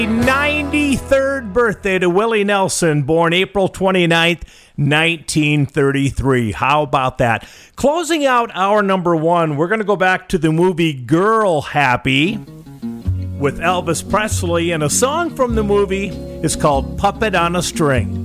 93rd birthday to Willie Nelson, born April 29th, 1933. How about that? Closing out hour number one, we're going to go back to the movie Girl Happy with Elvis Presley, and a song from the movie is called Puppet on a String.